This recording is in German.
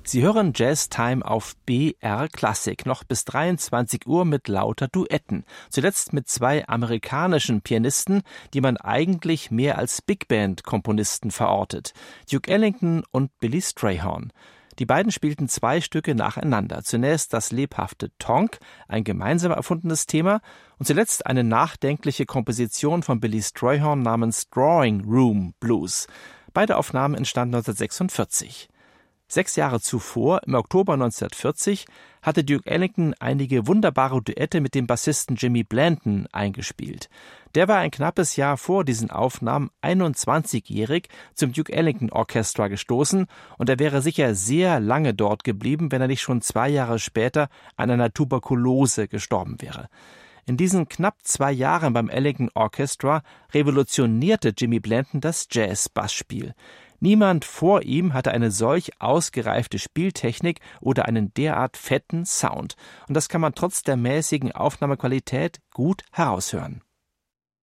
Sie hören Jazz Time auf BR Klassik, noch bis 23 Uhr mit lauter Duetten. Zuletzt mit zwei amerikanischen Pianisten, die man eigentlich mehr als Big Band-Komponisten verortet. Duke Ellington und Billy Strayhorn. Die beiden spielten zwei Stücke nacheinander. Zunächst das lebhafte Tonk, ein gemeinsam erfundenes Thema, und zuletzt eine nachdenkliche Komposition von Billy Strayhorn namens Drawing Room Blues. Beide Aufnahmen entstanden 1946. 6 Jahre zuvor, im Oktober 1940, hatte Duke Ellington einige wunderbare Duette mit dem Bassisten Jimmy Blanton eingespielt. Der war ein knappes Jahr vor diesen Aufnahmen 21-jährig zum Duke Ellington Orchestra gestoßen und er wäre sicher sehr lange dort geblieben, wenn er nicht schon 2 Jahre später an einer Tuberkulose gestorben wäre. In diesen knapp 2 Jahren beim Ellington Orchestra revolutionierte Jimmy Blanton das Jazz-Bassspiel. Niemand vor ihm hatte eine solch ausgereifte Spieltechnik oder einen derart fetten Sound. Und das kann man trotz der mäßigen Aufnahmequalität gut heraushören.